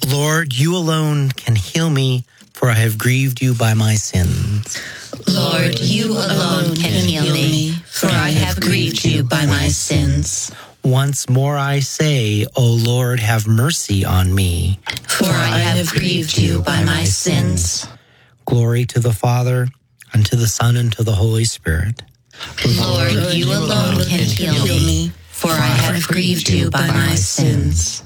Lord, you alone can heal me, for I have grieved you by my sins. Lord, you alone can heal me, for I have grieved you by my sins. Once more I say, O Lord, have mercy on me, for I have grieved you by my sins. Glory to the Father, and to the Son, and to the Holy Spirit. Lord, you alone can heal me, for I have grieved you by my sins.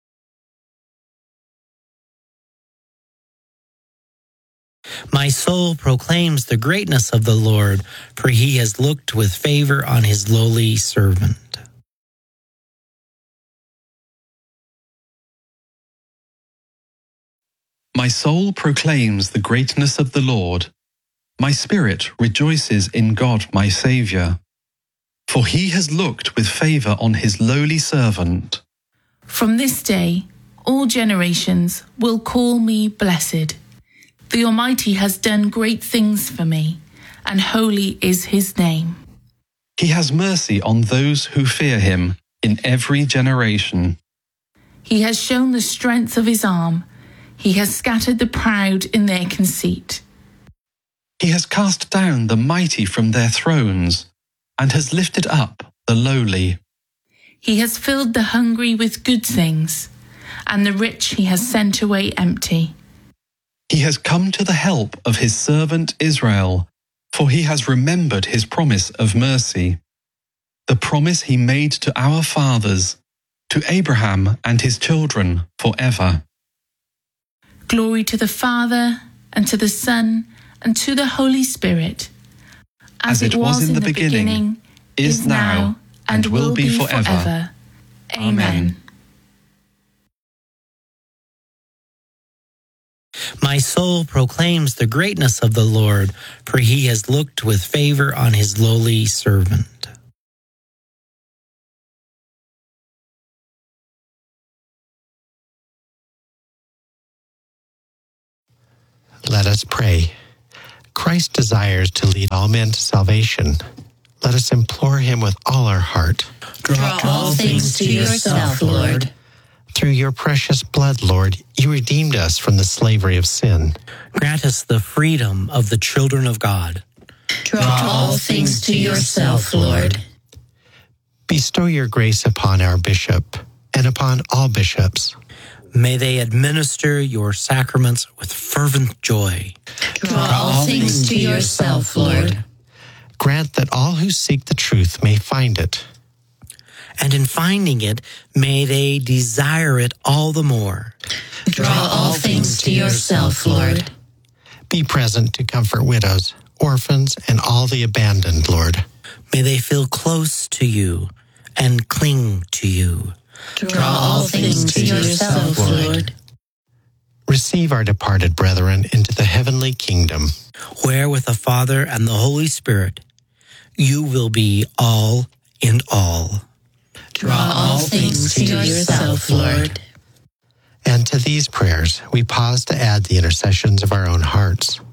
My soul proclaims the greatness of the Lord, for he has looked with favor on his lowly servant. My soul proclaims the greatness of the Lord. My spirit rejoices in God my Saviour, for he has looked with favour on his lowly servant. From this day, all generations will call me blessed. The Almighty has done great things for me, and holy is his name. He has mercy on those who fear him in every generation. He has shown the strength of his arm. He has scattered the proud in their conceit. He has cast down the mighty from their thrones, and has lifted up the lowly. He has filled the hungry with good things, and the rich he has sent away empty. He has come to the help of his servant Israel, for he has remembered his promise of mercy, the promise he made to our fathers, to Abraham and his children forever. Glory to the Father, and to the Son, and to the Holy Spirit, as it was in the beginning, is now, and will be forever. Amen. My soul proclaims the greatness of the Lord, for he has looked with favor on his lowly servant. Let us pray. Christ desires to lead all men to salvation. Let us implore him with all our heart. Draw all things to yourself, Lord. Through your precious blood, Lord, you redeemed us from the slavery of sin. Grant us the freedom of the children of God. Draw all things to yourself, Lord. Bestow your grace upon our bishop and upon all bishops. May they administer your sacraments with fervent joy. Draw all things to yourself, Lord. Grant that all who seek the truth may find it. And in finding it, may they desire it all the more. Draw all things to yourself, Lord. Be present to comfort widows, orphans, and all the abandoned, Lord. May they feel close to you and cling to you. Draw all things to yourself, Lord. Receive our departed brethren into the heavenly kingdom, where with the Father and the Holy Spirit, you will be all in all. Draw all things to yourself, Lord. And to these prayers, we pause to add the intercessions of our own hearts.